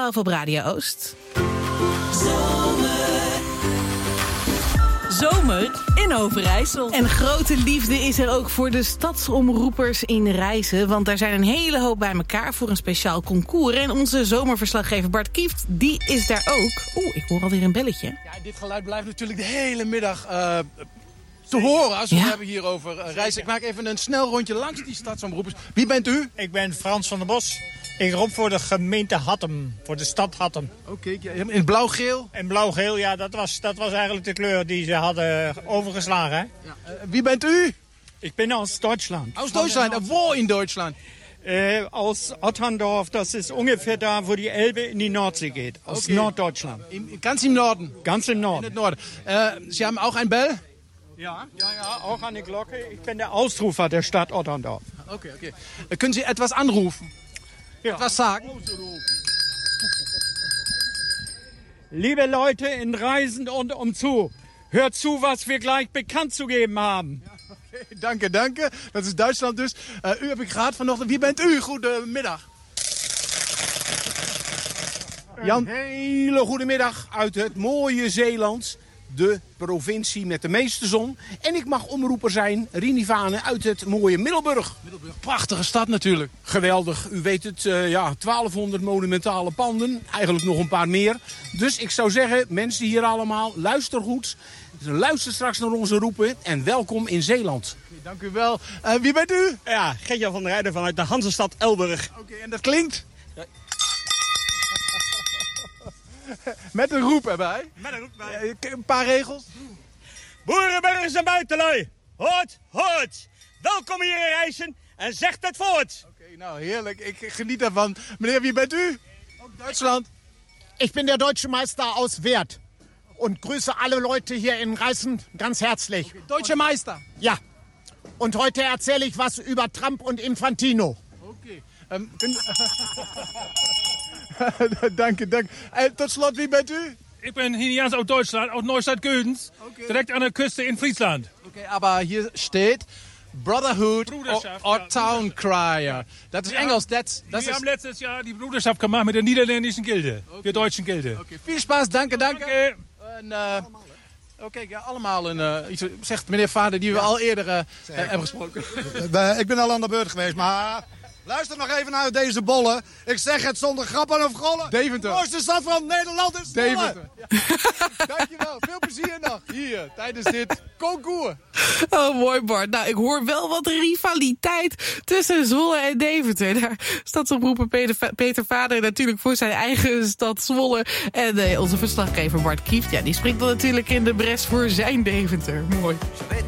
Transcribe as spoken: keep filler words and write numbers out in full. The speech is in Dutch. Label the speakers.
Speaker 1: twaalf op Radio Oost.
Speaker 2: Zomer in Overijssel.
Speaker 1: En grote liefde is er ook voor de stadsomroepers in Rijssen. Want daar zijn een hele hoop bij elkaar voor een speciaal concours. En onze zomerverslaggever Bart Kieft, die is daar ook. Oeh, ik hoor alweer een belletje.
Speaker 3: Ja, dit geluid blijft natuurlijk de hele middag uh, te horen als we
Speaker 1: Ja.
Speaker 3: het hebben hier over uh, Rijssen. Ik maak even een snel rondje langs die stadsomroepers. Wie bent u?
Speaker 4: Ik ben Frans van der Bos. Ik roep voor de gemeente Hattem, voor de stad Hattem.
Speaker 3: Oké, okay, in blauw-geel.
Speaker 4: En blauw-geel, ja, dat was, dat was eigenlijk de kleur die ze hadden overgeslagen. Hè?
Speaker 3: Ja. Uh, wie bent u?
Speaker 4: Ik ben aus Deutschland.
Speaker 3: Aus Deutschland, uh, wo in Deutschland?
Speaker 4: Äh, aus Otterndorf, das ist ungefähr da, wo die Elbe in die Nordsee geht. Aus
Speaker 3: Okay.
Speaker 4: Norddeutschland.
Speaker 3: In, ganz im Norden.
Speaker 4: Ganz im
Speaker 3: In
Speaker 4: Norden.
Speaker 3: het Norden. Uh, Sie haben auch ein Bell?
Speaker 4: Ja, ja, ja, auch eine Glocke. Ich bin der Ausrufer der Stadt Otterndorf.
Speaker 3: Okay, okay. Uh, können Sie etwas anrufen?
Speaker 4: Ja.
Speaker 3: Etwas sagen?
Speaker 4: Liebe Leute in Reisen und umzu, hört zu, was wir gleich bekannt zu geben haben.
Speaker 3: Okay, danke, danke. Dat is Duitsland dus. Uh, u heb ik gehad vanochtend. Wie bent u? Goedemiddag.
Speaker 5: Jan, een hele goede middag uit het mooie Zeeland. De provincie met de meeste zon. En ik mag omroeper zijn, Rini Vane uit het mooie Middelburg.
Speaker 3: Middelburg, prachtige stad natuurlijk.
Speaker 5: Geweldig, u weet het, uh, ja, twaalfhonderd monumentale panden. Eigenlijk nog een paar meer. Dus ik zou zeggen, mensen hier allemaal, luister goed. Luister straks naar onze roepen en welkom in Zeeland.
Speaker 3: Okay, dank u wel. Uh, wie bent u?
Speaker 4: Ja, Gertjan van der Rijden vanuit de Hansestad Elburg.
Speaker 3: Oké, okay, en dat klinkt? Met een roep erbij.
Speaker 4: Met een roep bij.
Speaker 3: Uh, een paar regels.
Speaker 4: Boerenburgers en buitenlui, hoort, hoort. Welkom hier in Rijssen en zegt het voort.
Speaker 3: Oké, okay, nou heerlijk. Ik geniet ervan. Meneer, wie bent u? Ook Duitsland.
Speaker 6: Ich bin der deutsche Meister aus Werth und grüße alle Leute hier in Rijssen ganz herzlich.
Speaker 3: Okay, Deutsche Meister.
Speaker 6: Ja, und heute erzähle ich was über Trump und Infantino.
Speaker 3: Oké. Okay. Um, kun... dank u, dank u. En tot slot, wie bent u?
Speaker 7: Ich bin Hinians aus Deutschland, aus Neustadt-Gödens,
Speaker 3: Okay.
Speaker 7: direkt an der Küste in Friesland.
Speaker 3: Oké, okay, aber hier steht Brotherhood or, or Town Crier. Dat is
Speaker 7: Ja.
Speaker 3: Engels. Dat, dat
Speaker 7: Wir
Speaker 3: is...
Speaker 7: haben letztes Jahr die Bruderschaft gemacht mit der niederländischen Gilde, okay. Wir deutschen Gilde.
Speaker 3: Oké, okay. Veel spaß, dank u, dank u.
Speaker 7: Danke.
Speaker 3: En, uh, Oké, okay, ja, allemaal een, uh, iets, zegt meneer Vader, die we ja. al eerder uh, hebben gesproken.
Speaker 8: Ik ben al aan de beurt geweest, maar luister nog even naar deze bollen. Ik zeg het zonder grappen of gollen.
Speaker 3: Deventer.
Speaker 8: De mooiste stad van Nederland is Zwolle.
Speaker 3: Deventer. Ja. Dankjewel, veel plezier nog hier tijdens dit concours.
Speaker 1: Oh, mooi Bart. Nou, ik hoor wel wat rivaliteit tussen Zwolle en Deventer. Daar stadsomroeper Peter, Peter Vader natuurlijk voor zijn eigen stad Zwolle. En uh, onze verslaggever Bart Kieft, ja, die springt dan natuurlijk in de bres voor zijn Deventer. Mooi.